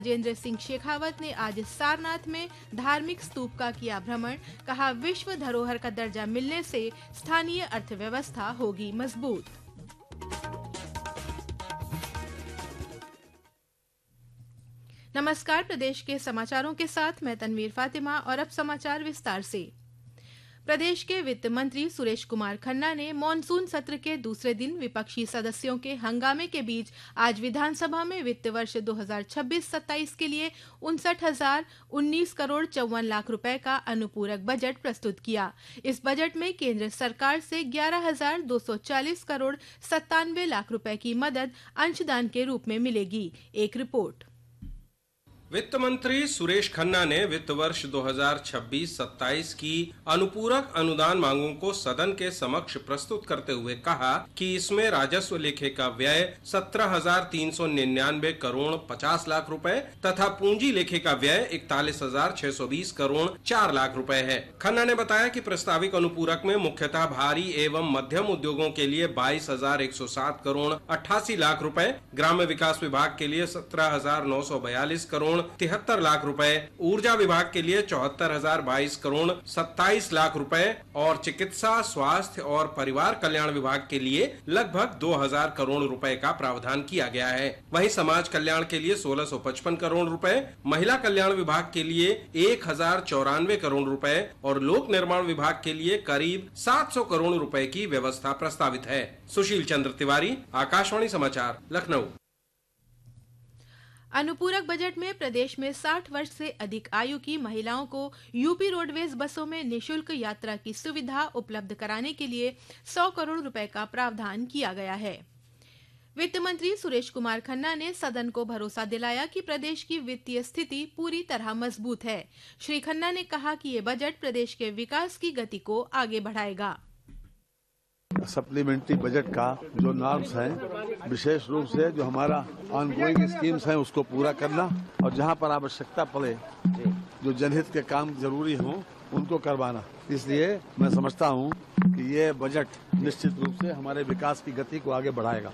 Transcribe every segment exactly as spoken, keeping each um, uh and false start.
गजेंद्र सिंह शेखावत ने आज सारनाथ में धार्मिक स्तूप का किया भ्रमण। कहा, विश्व धरोहर का दर्जा मिलने से स्थानीय अर्थव्यवस्था होगी मजबूत। नमस्कार, प्रदेश के समाचारों के साथ मैं तनवीर फातिमा और अब समाचार विस्तार से। प्रदेश के वित्त मंत्री सुरेश कुमार खन्ना ने मॉनसून सत्र के दूसरे दिन विपक्षी सदस्यों के हंगामे के बीच आज विधानसभा में वित्त वर्ष दो हज़ार छब्बीस सत्ताईस के लिए उनसठ हजार उन्नीस करोड़ चौवन लाख रुपए का अनुपूरक बजट प्रस्तुत किया। इस बजट में केंद्र सरकार से ग्यारह हजार दो सौ चालीस करोड़ सत्तानवे लाख रुपए की मदद अंशदान के रूप में मिलेगी। एक रिपोर्ट। वित्त मंत्री सुरेश खन्ना ने वित्त वर्ष दो हज़ार छब्बीस सत्ताईस की अनुपूरक अनुदान मांगों को सदन के समक्ष प्रस्तुत करते हुए कहा कि इसमें राजस्व लेखे का व्यय सत्रह हजार तीन सौ निन्यानवे करोड़ पचास लाख रुपए तथा पूंजी लेखे का व्यय इकतालीस हजार छह सौ बीस करोड़ चार लाख रुपए है। खन्ना ने बताया कि प्रस्तावित अनुपूरक में मुख्यतः भारी एवं मध्यम उद्योगों के लिए बाईस हजार एक सौ सात करोड़ अट्ठासी लाख रुपए, ग्राम्य विकास विभाग के लिए सत्रह हजार नौ सौ बयालीस करोड़ तिहत्तर लाख रुपए, ऊर्जा विभाग के लिए चौहत्तर हजार बाईस करोड़ सत्ताईस लाख रुपए और चिकित्सा, स्वास्थ्य और परिवार कल्याण विभाग के लिए लगभग दो हजार करोड़ रुपए का प्रावधान किया गया है। वहीं समाज कल्याण के लिए सोलह सौ पचपन करोड़ रुपए, महिला कल्याण विभाग के लिए एक हजार चौरानवे करोड़ रुपए और लोक निर्माण विभाग के लिए करीब सात सौ करोड़ रुपए की व्यवस्था प्रस्तावित है। सुशील चंद्र तिवारी, आकाशवाणी समाचार, लखनऊ। अनुपूरक बजट में प्रदेश में साठ वर्ष से अधिक आयु की महिलाओं को यूपी रोडवेज बसों में निशुल्क यात्रा की सुविधा उपलब्ध कराने के लिए सौ करोड़ रुपए का प्रावधान किया गया है। वित्त मंत्री सुरेश कुमार खन्ना ने सदन को भरोसा दिलाया कि प्रदेश की वित्तीय स्थिति पूरी तरह मजबूत है। श्री खन्ना ने कहा कि ये बजट प्रदेश के विकास की गति को आगे बढ़ाएगा। सप्लीमेंट्री बजट का जो नॉर्म्स हैं, विशेष रूप से जो हमारा ऑनगोइंग स्कीम्स हैं उसको पूरा करना और जहां पर आवश्यकता पड़े जो जनहित के काम जरूरी हों उनको करवाना। इसलिए मैं समझता हूं कि ये बजट निश्चित रूप से हमारे विकास की गति को आगे बढ़ाएगा।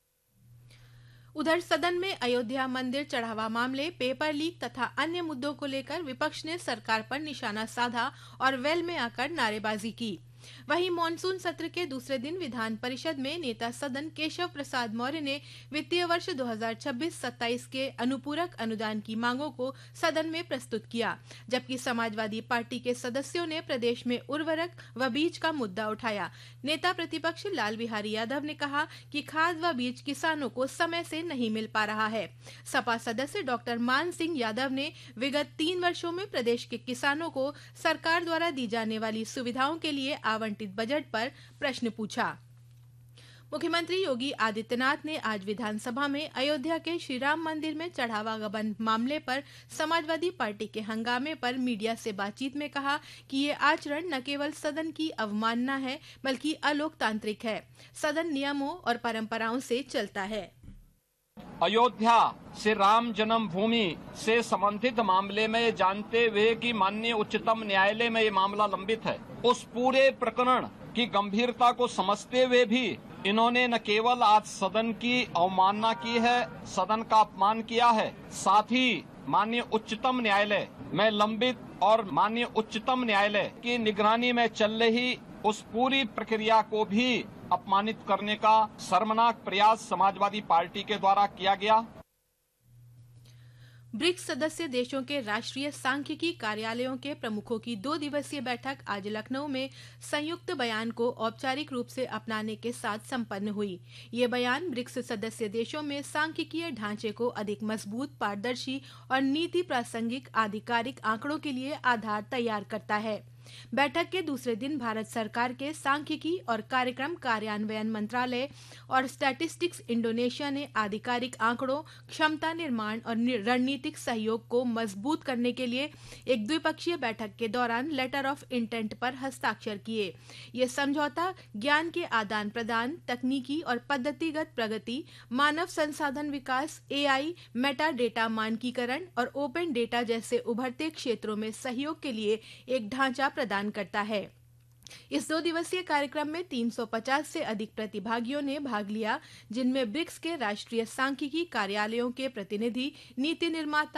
उधर सदन में अयोध्या मंदिर चढ़ावा मामले, पेपर लीक तथा अन्य मुद्दों को लेकर विपक्ष ने सरकार पर निशाना साधा और वेल में आकर नारेबाजी की। वहीं मॉनसून सत्र के दूसरे दिन विधान परिषद में नेता सदन केशव प्रसाद मौर्य ने वित्तीय वर्ष दो हज़ार छब्बीस सत्ताईस के अनुपूरक अनुदान की मांगों को सदन में प्रस्तुत किया, जबकि समाजवादी पार्टी के सदस्यों ने प्रदेश में उर्वरक व बीज का मुद्दा उठाया। नेता प्रतिपक्ष लाल बिहारी यादव ने कहा कि खाद व बीज किसानों को समय से नहीं मिल पा रहा है। सपा सदस्य डॉक्टर मान सिंह यादव ने विगत तीन वर्षों में प्रदेश के किसानों को सरकार द्वारा दी जाने वाली सुविधाओं के लिए आवंटित बजट पर प्रश्न पूछा। मुख्यमंत्री योगी आदित्यनाथ ने आज विधानसभा में अयोध्या के श्री राम मंदिर में चढ़ावा गबन मामले पर समाजवादी पार्टी के हंगामे पर मीडिया से बातचीत में कहा कि ये आचरण न केवल सदन की अवमानना है बल्कि अलोकतांत्रिक है। सदन नियमों और परंपराओं से चलता है। अयोध्या से राम जन्मभूमि से संबंधित मामले में जानते हुए कि माननीय उच्चतम न्यायालय में ये मामला लंबित है, उस पूरे प्रकरण की गंभीरता को समझते हुए भी इन्होंने न केवल आज सदन की अवमानना की है, सदन का अपमान किया है, साथ ही माननीय उच्चतम न्यायालय में लंबित और माननीय उच्चतम न्यायालय की निगरानी में चल रही उस पूरी प्रक्रिया को भी अपमानित करने का शर्मनाक प्रयास समाजवादी पार्टी के द्वारा किया गया। ब्रिक्स सदस्य देशों के राष्ट्रीय सांख्यिकी कार्यालयों के प्रमुखों की दो दिवसीय बैठक आज लखनऊ में संयुक्त बयान को औपचारिक रूप से अपनाने के साथ संपन्न हुई। ये बयान ब्रिक्स सदस्य देशों में सांख्यिकीय ढांचे को अधिक मजबूत, पारदर्शी और नीति प्रासंगिक आधिकारिक आंकड़ों के लिए आधार तैयार करता है। बैठक के दूसरे दिन भारत सरकार के सांख्यिकी और कार्यक्रम कार्यान्वयन मंत्रालय और स्टैटिस्टिक्स इंडोनेशिया ने आधिकारिक आंकड़ों, क्षमता निर्माण और रणनीतिक सहयोग को मजबूत करने के लिए एक द्विपक्षीय बैठक के दौरान लेटर ऑफ इंटेंट पर हस्ताक्षर किए। ये समझौता ज्ञान के आदान प्रदान, तकनीकी और पद्धतिगत प्रगति, मानव संसाधन विकास, एआई, मेटा डेटा मानकीकरण और ओपन डेटा जैसे उभरते क्षेत्रों में सहयोग के लिए एक ढांचा प्रदान करता है। इस दो दिवसीय कार्यक्रम में तीन सौ पचास से अधिक प्रतिभागियों ने भाग लिया, जिनमें ब्रिक्स के राष्ट्रीय सांख्यिकी कार्यालयों के प्रतिनिधि, नीति निर्माता,